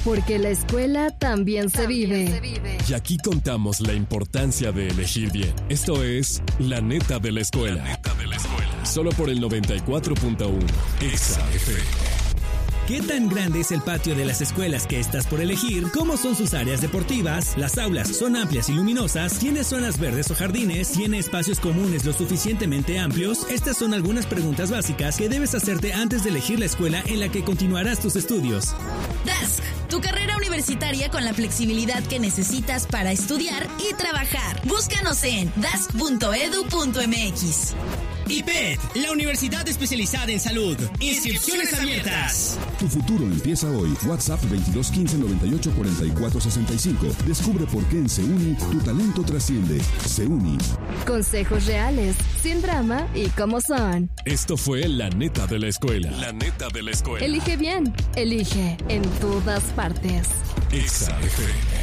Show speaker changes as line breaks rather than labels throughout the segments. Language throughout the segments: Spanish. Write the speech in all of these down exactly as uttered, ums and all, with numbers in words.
Porque la escuela también se vive.
Y aquí contamos la importancia de elegir bien. Esto es La Neta de la Escuela. La Neta de la Escuela. Solo por el noventa y cuatro punto uno Exa F M.
¿Qué tan grande es el patio de las escuelas que estás por elegir? ¿Cómo son sus áreas deportivas? ¿Las aulas son amplias y luminosas? ¿Tiene zonas verdes o jardines? ¿Tiene espacios comunes lo suficientemente amplios? Estas son algunas preguntas básicas que debes hacerte antes de elegir la escuela en la que continuarás tus estudios.
Dask, tu carrera universitaria con la flexibilidad que necesitas para estudiar y trabajar. Búscanos en dask punto edu punto m x.
I P E D, la universidad especializada en salud. Inscripciones abiertas.
Tu futuro empieza hoy. WhatsApp veintidós quince noventa y ocho cuarenta y cuatro sesenta y cinco. Descubre por qué en Seuni tu talento trasciende. Seuni.
Consejos reales, sin drama y como son.
Esto fue La Neta de la Escuela. La Neta de la Escuela.
Elige bien. Elige en todas partes.
Exa F M.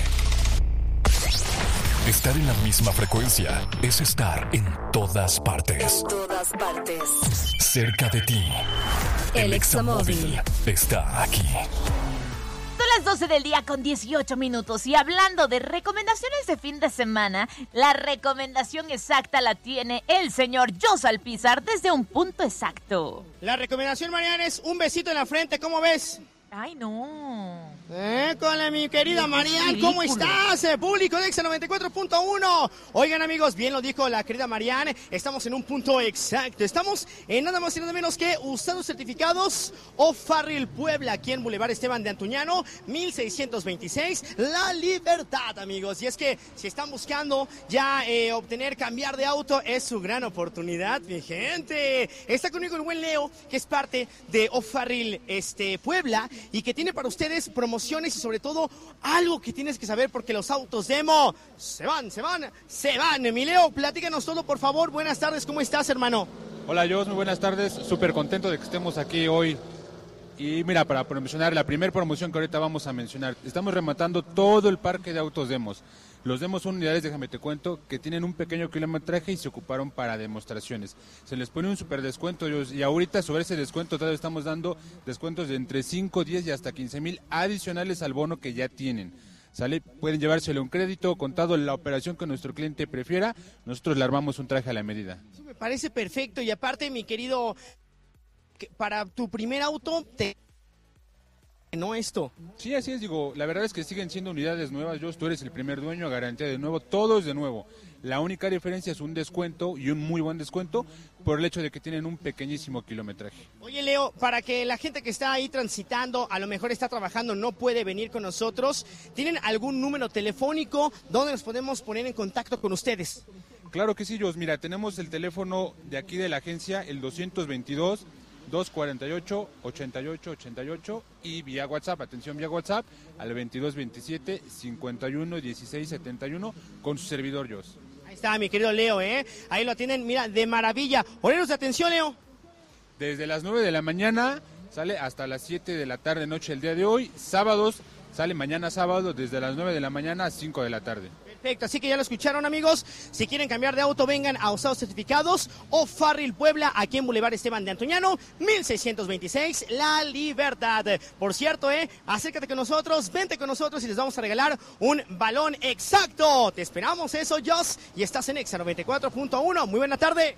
Estar en la misma frecuencia es estar en todas partes.
En todas partes.
Cerca de ti.
El
El
Examóvil
Examóvil está aquí.
Son las doce del día con dieciocho minutos y hablando de recomendaciones de fin de semana, la recomendación exacta la tiene el señor Jos Alpizar desde un punto exacto.
La recomendación, Mariana, es un besito en la frente, ¿cómo ves?
Ay, no.
Eh, con la, mi querida Marian,
ridículo.
¿cómo estás? Eh, público de Exa noventa y cuatro punto uno. Oigan, amigos, bien lo dijo la querida Marian, estamos en un punto exacto. Estamos en nada más y nada menos que usados certificados O'Farrill Puebla, aquí en Boulevard Esteban de Antuñano, mil seiscientos veintiséis, La Libertad, amigos. Y es que si están buscando ya eh, obtener, cambiar de auto, es su gran oportunidad, mi gente. Está conmigo el buen Leo, que es parte de O'Farrill este, Puebla, y que tiene para ustedes promociones y sobre todo algo que tienes que saber porque los autos demo se van, se van, se van. Mi Leo, platícanos todo, por favor. Buenas tardes, ¿cómo estás, hermano?
Hola, Jos, muy buenas tardes. Súper contento de que estemos aquí hoy. Y mira, para promocionar la primera promoción que ahorita vamos a mencionar, estamos rematando todo el parque de autos demos. Los demos son unidades, déjame te cuento, que tienen un pequeño kilometraje y se ocuparon para demostraciones. Se les pone un super descuento y ahorita sobre ese descuento todavía estamos dando descuentos de entre cinco, diez y hasta quince mil adicionales al bono que ya tienen. ¿Sale? Pueden llevárselo un crédito, contado, la operación que nuestro cliente prefiera. Nosotros le armamos un traje a la medida.
Eso me parece perfecto y aparte, mi querido, para tu primer auto te... No esto.
Sí, así es, digo, la verdad es que siguen siendo unidades nuevas, Jos, tú eres el primer dueño, garantía de nuevo, todo es de nuevo. La única diferencia es un descuento y un muy buen descuento por el hecho de que tienen un pequeñísimo kilometraje.
Oye, Leo, para que la gente que está ahí transitando, a lo mejor está trabajando, no puede venir con nosotros, ¿tienen algún número telefónico donde nos podemos poner en contacto con ustedes?
Claro que sí, Jos, mira, tenemos el teléfono de aquí de la agencia, el doscientos veintidós, doscientos cuarenta y ocho, ochenta y ocho ochenta y ocho y vía WhatsApp, atención vía WhatsApp, al veintidós veintisiete, cincuenta y uno dieciséis setenta y uno con su servidor Jos.
Ahí está, mi querido Leo, ¿eh? Ahí lo tienen, mira, de maravilla. Horarios de atención, Leo.
Desde las nueve de la mañana sale hasta las siete de la tarde, noche el día de hoy. Sábados sale mañana sábado desde las nueve de la mañana a cinco de la tarde.
Perfecto, así que ya lo escucharon, amigos. Si quieren cambiar de auto, vengan a Usados Certificados O'Farrill Puebla, aquí en Boulevard Esteban de Antuñano, mil seiscientos veintiséis, La Libertad. Por cierto, eh, acércate con nosotros, vente con nosotros y les vamos a regalar un balón exacto. Te esperamos, eso, Jos, y estás en Exa noventa y cuatro punto uno. Muy buena tarde.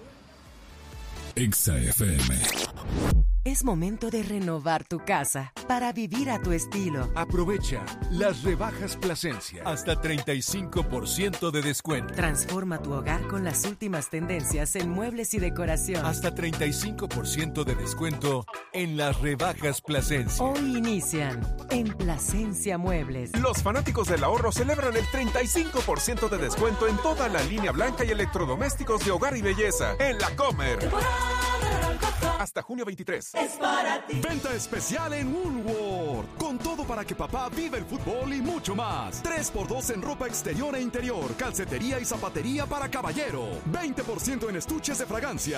Exa F M.
Es momento de renovar tu casa para vivir a tu estilo.
Aprovecha las rebajas Plasencia. Hasta treinta y cinco por ciento de descuento.
Transforma tu hogar con las últimas tendencias en muebles y decoración.
Hasta treinta y cinco por ciento de descuento en las rebajas Plasencia.
Hoy inician en Plasencia Muebles.
Los fanáticos del ahorro celebran el treinta y cinco por ciento de descuento en toda la línea blanca y electrodomésticos de hogar y belleza en La Comer. Hasta junio veintitrés.
Es para ti.
Venta especial en Woolworth. Con todo para que papá viva el fútbol y mucho más. tres por dos en ropa exterior e interior, calcetería y zapatería para caballero. veinte por ciento en estuches de fragancia.